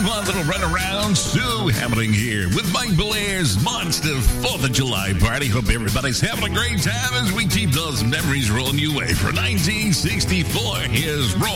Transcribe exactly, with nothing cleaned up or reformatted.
fun little runaround Sue happening here with Mike Blair's Monster fourth of July party. Hope everybody's having a great time as we keep those memories rolling you away. For nineteen sixty-four, here's Roy.